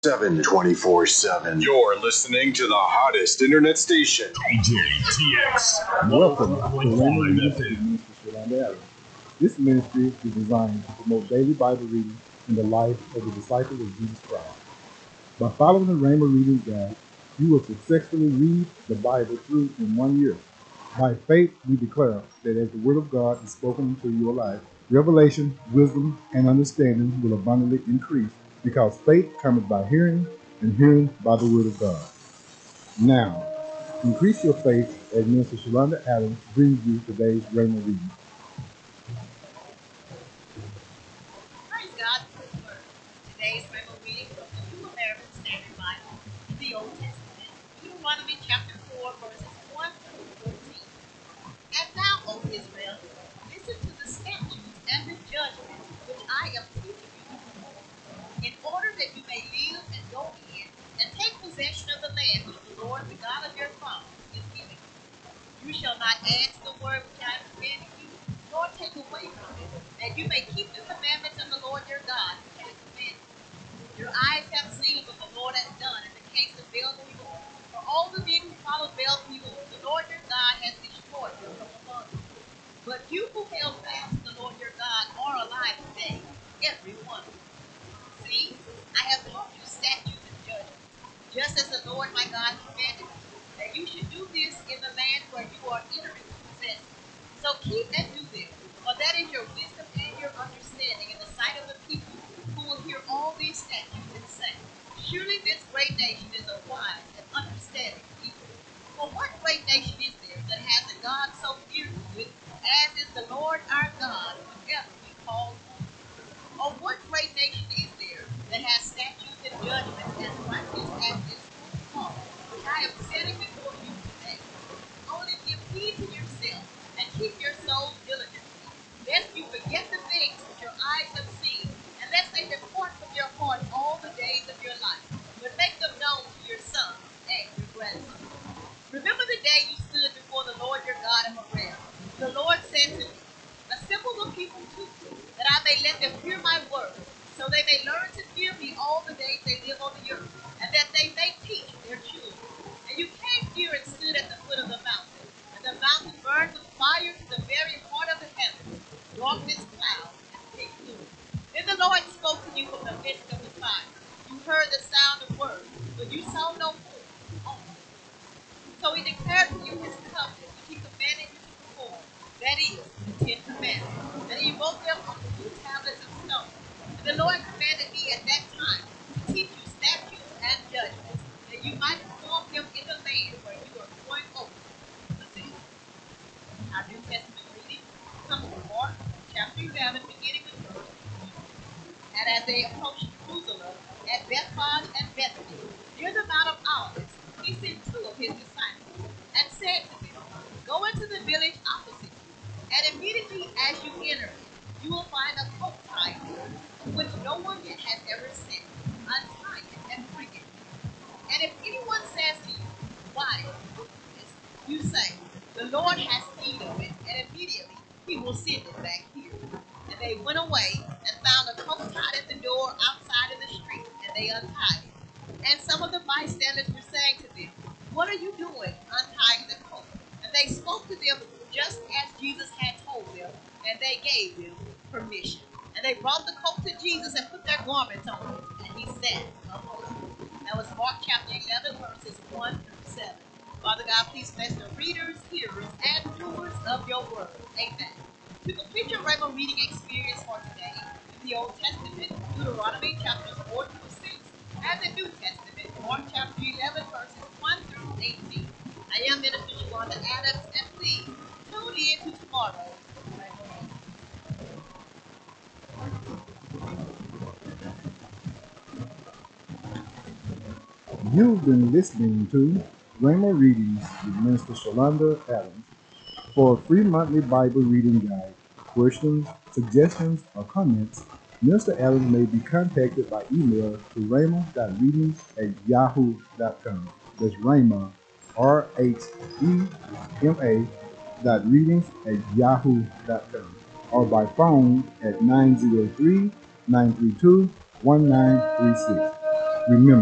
24/7. You're listening to the hottest internet station. DJTX. Welcome to Rhema FM. This ministry is designed to promote daily Bible reading in the life of the disciples of Jesus Christ. By following the Rhema Reading Guide, you will successfully read the Bible through in 1 year. By faith, we declare that as the Word of God is spoken into your life, revelation, wisdom, and understanding will abundantly increase, because faith cometh by hearing, and hearing by the Word of God. Now, increase your faith as Minister Shalonda Adams brings you today's Rhema Reading. Praise God for His Word. Today's Bible reading from the New American Standard Bible in the Old Testament, Deuteronomy chapter 4, verses 1 through 14. And now, O Israel, listen to the statutes and the judgments which I am teaching you, in order that you may live and go in and take possession of the land which the Lord, the God of your fathers, is giving you. You shall not add to the word which I have commanded you, nor take away from it, that you may keep the commandments of the Lord your God, which I have commanded you. Your eyes have seen what the Lord has done in the case of Baal-Peor. For all the men who followed Baal-Peor, the Lord your God has destroyed them from among you. But you who held fast to the Lord your God are alive today, every one of you. See, I have taught you statutes and judgments, just as the Lord my God commanded me, that you should do this in the land where you are entering to possess it. So keep and do them, for that is your wisdom and your understanding in the sight of the people who will hear all these statutes and say, surely this great nation is a wise and understanding people. For what great nation is there that has a God so near to it, as is the Lord our God, whenever we call on him? Or what great nation is there that has statutes and judgments as righteous as this law, which I am setting before you today? Only give heed to yourself and keep your souls diligently, lest you forget the things which your eyes have seen, and lest they depart from your heart all the days of your life, but make them known to your sons and your grandsons. Remember the day you stood before the Lord your God in Horeb. The Lord said to me, assemble the people to me, that I may let them hear my word, so they may learn to fear me all the days they live on the earth, and that they may teach their children. And you came here and stood at the foot of the mountain, and the mountain burned with fire to the very heart of the heavens, darkness, cloud, and thick gloom. Then the Lord spoke to you from the midst of the fire. You heard the sound of words, but you saw no form. So he declared to you his covenant, which he commanded you to perform, that is, the 10 Commandments. And he wrote them on 2 tablets of stone. And the Lord commanded me at that time to teach you statutes and judgments, that you might perform them in the land where you are going over to possess. Our New Testament reading comes from Mark chapter 11, beginning with verse 2. And as they approached Jerusalem, at Bethphage and Bethany, near the Mount of Olives, he sent 2 of his disciples, and said to them, go into the village opposite you, and immediately as you enter it, you will find a colt tied there, which no one yet has ever seen. Untie it and bring it. And if anyone says to you, why do this? You say, the Lord has need of it, and immediately he will send it back here. And they went away and found a colt tied at the door outside in the street, and they untied it. And some of the bystanders were saying to them, what are you doing untying the colt? And they spoke to them just as Jesus had told them, and they gave them permission. And they brought the colt to Jesus and put their garments on it, and he sat upon it. That was Mark chapter 11, verses 1 through 7. Father God, please bless the readers, hearers, and doers of your word. Amen. To complete your Rhema reading experience for today, in the Old Testament, Deuteronomy chapters 4 through 6, and the New Testament, Mark chapter 11, verses 1 through 18. I am Minister Shalonda Adams, and please tune in to tomorrow's Rhema reading. You've been listening to Rhema Readings with Minister Shalonda Adams. For a free monthly Bible reading guide, questions, suggestions, or comments, Minister Adams may be contacted by email to rhema.readings@yahoo.com. That's Rhema, RHEMA .readings@yahoo.com, or by phone at 903-932-1936. Remember,